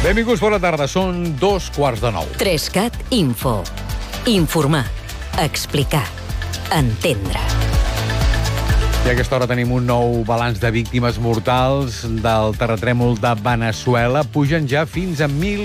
Benvinguts, bona tarda. Són 8:45. 3CAT Info. Informar, explicar, entendre. I a aquesta hora tenim un nou balanç de víctimes mortals del terratrèmol de Veneçuela. Pugen ja fins a 1.000